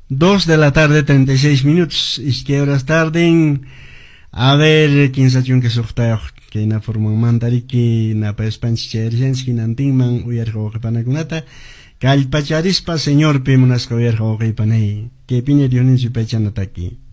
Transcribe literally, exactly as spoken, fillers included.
Dos de la tarde, treinta y seis minutos. ¿Y qué horas tarden? A ver, quién sabe que sufta que na forma mandariki na pespanch cherjensky nantingman uyarjo que panakunata. Kalpacharispa señor pimunas que uyarjo que panay. Que pine dionin su pechanataki.